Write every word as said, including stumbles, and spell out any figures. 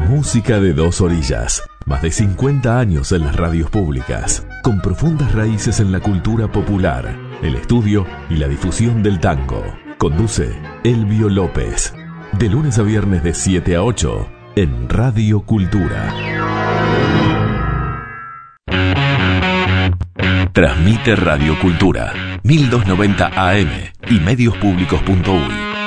Música de dos orillas. Más de cincuenta años en las radios públicas, con profundas raíces en la cultura popular, el estudio y la difusión del tango. Conduce Elvio López. De lunes a viernes de siete a ocho en Radio Cultura. Transmite Radio Cultura, mil doscientos noventa A M y medios públicos punto uy.